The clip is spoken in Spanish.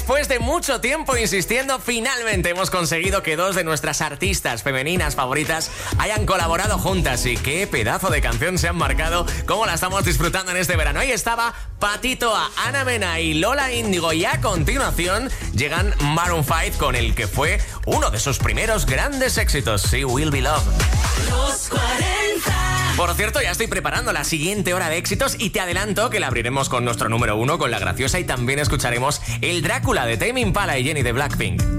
Después de mucho tiempo insistiendo, finalmente hemos conseguido que dos de nuestras artistas femeninas favoritas hayan colaborado juntas. Y qué pedazo de canción se han marcado, cómo la estamos disfrutando en este verano. Ahí estaba Patito a Ana Mena y Lola Índigo, y a continuación llegan Maroon 5 con el que fue uno de sus primeros grandes éxitos, She Will Be Love. Los 40. Por cierto, ya estoy preparando la siguiente hora de éxitos y te adelanto que la abriremos con nuestro número 1, con La Graciosa, y también escucharemos El Drácula de Tame Impala y Jenny de Blackpink.